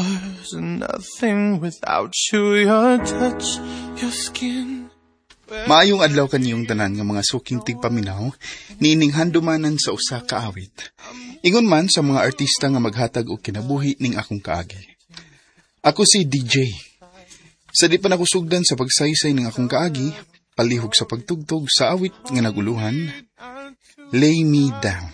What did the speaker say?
stars are nothing without you, your touch, your skin. Maayong adlaw kaniyong tanan nga mga suking tigpaminaw, niining handumanan sa usa ka awit. Ingon man sa mga artista nga maghatag og kinabuhi ning akong kaagi. Ako si DJ. Sa di pa nakusugdan sa pagsaysay ning akong kaagi, palihog sa pagtugtog sa awit nga naguluhan, Lay Me Down.